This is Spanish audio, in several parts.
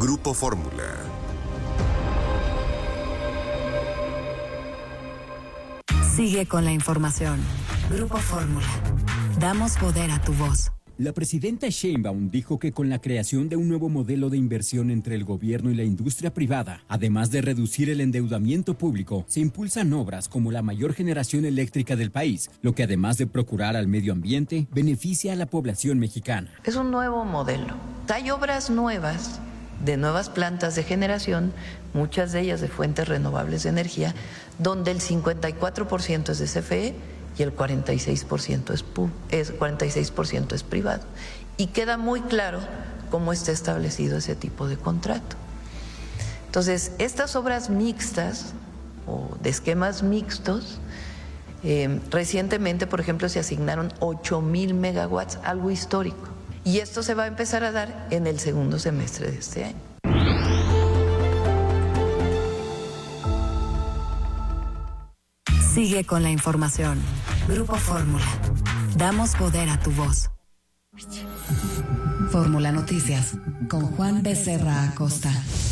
Grupo Fórmula. Sigue con la información. Grupo Fórmula. Damos poder a tu voz. La presidenta Sheinbaum dijo que con la creación de un nuevo modelo de inversión entre el gobierno y la industria privada, además de reducir el endeudamiento público, se impulsan obras como la mayor generación eléctrica del país, lo que además de procurar al medio ambiente, beneficia a la población mexicana. Es un nuevo modelo. Hay obras nuevas, de nuevas plantas de generación, muchas de ellas de fuentes renovables de energía, donde el 54% es de CFE y el 46% es privado. Y queda muy claro cómo está establecido ese tipo de contrato. Entonces, estas obras mixtas o de esquemas mixtos, recientemente, por ejemplo, se asignaron 8,000 megawatts, algo histórico. Y esto se va a empezar a dar en el segundo semestre de este año. Sigue con la información. Grupo Fórmula. Damos poder a tu voz. Fórmula Noticias con Juan Becerra Acosta.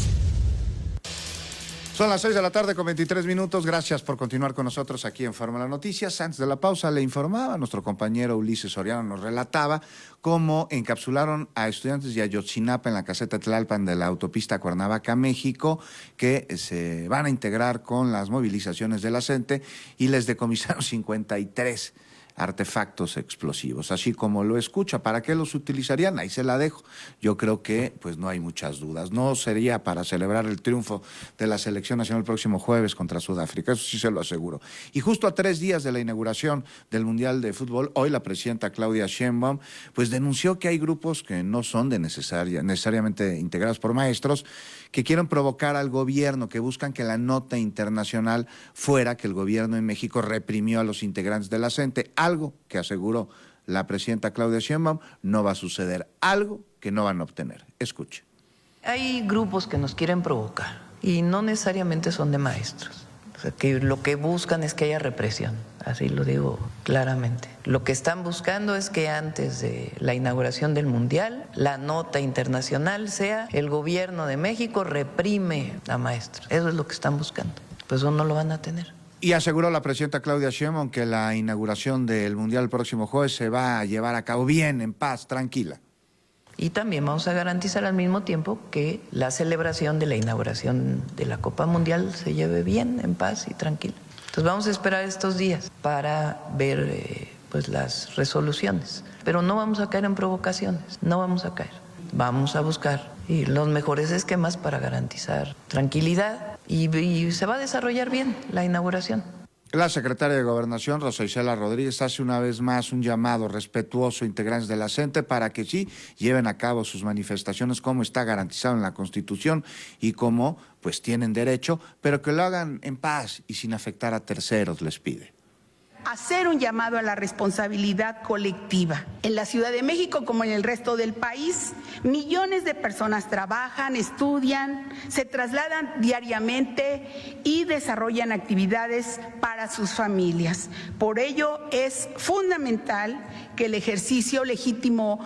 Son las 6 de la tarde con 23 minutos. Gracias por continuar con nosotros aquí en Fórmula Noticias. Antes de la pausa le informaba, nuestro compañero Ulises Soriano nos relataba cómo encapsularon a estudiantes de Ayotzinapa en la caseta Tlalpan de la autopista Cuernavaca, México, que se van a integrar con las movilizaciones de la CENTE y les decomisaron 53 artefactos explosivos, así como lo escucha. ¿Para qué los utilizarían? Ahí se la dejo. Yo creo que pues no hay muchas dudas. No sería para celebrar el triunfo de la selección nacional el próximo jueves contra Sudáfrica, eso sí se lo aseguro. Y justo a 3 días de la inauguración del Mundial de Fútbol, hoy la presidenta Claudia Sheinbaum pues denunció que hay grupos que no son necesariamente integrados por maestros, que quieren provocar al gobierno, que buscan que la nota internacional fuera que el gobierno en México reprimió a los integrantes de la CENTE, algo que aseguró la presidenta Claudia Sheinbaum no va a suceder, algo que no van a obtener. Escuche. Hay grupos que nos quieren provocar y no necesariamente son de maestros. O sea, que lo que buscan es que haya represión, así lo digo claramente. Lo que están buscando es que antes de la inauguración del Mundial, la nota internacional sea el gobierno de México reprime a maestros. Eso es lo que están buscando. Pues eso no lo van a tener. Y aseguró la presidenta Claudia Sheinbaum que la inauguración del Mundial el próximo jueves se va a llevar a cabo bien, en paz, tranquila. Y también vamos a garantizar al mismo tiempo que la celebración de la inauguración de la Copa Mundial se lleve bien, en paz y tranquila. Entonces vamos a esperar estos días para ver pues las resoluciones. Pero no vamos a caer en provocaciones, no vamos a caer. Vamos a buscar los mejores esquemas para garantizar tranquilidad y se va a desarrollar bien la inauguración. La secretaria de Gobernación, Rosa Isela Rodríguez, hace una vez más un llamado respetuoso a integrantes de la CENTE para que sí lleven a cabo sus manifestaciones como está garantizado en la Constitución y como pues tienen derecho, pero que lo hagan en paz y sin afectar a terceros, les pide. Hacer un llamado a la responsabilidad colectiva. En la Ciudad de México, como en el resto del país, millones de personas trabajan, estudian, se trasladan diariamente y desarrollan actividades para sus familias. Por ello, es fundamental que el ejercicio legítimo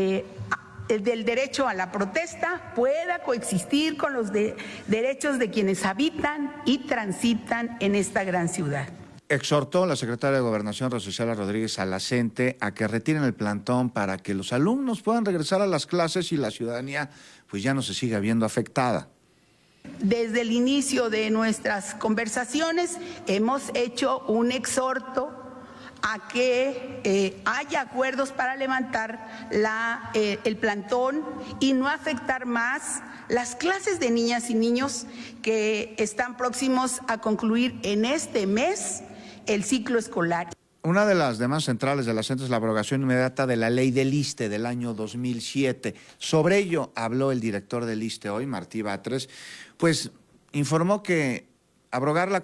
del derecho a la protesta pueda coexistir con los derechos de quienes habitan y transitan en esta gran ciudad. Exhortó la secretaria de Gobernación, Rosa Isela Rodríguez, a la CENTE a que retiren el plantón para que los alumnos puedan regresar a las clases y la ciudadanía pues ya no se siga viendo afectada. Desde el inicio de nuestras conversaciones hemos hecho un exhorto a que haya acuerdos para levantar el plantón y no afectar más las clases de niñas y niños que están próximos a concluir en este mes el ciclo escolar. Una de las demandas centrales de la CENTE es la abrogación inmediata de la ley del ISSSTE del año 2007. Sobre ello habló el director del ISSSTE hoy, Martí Batres, pues informó que abrogarla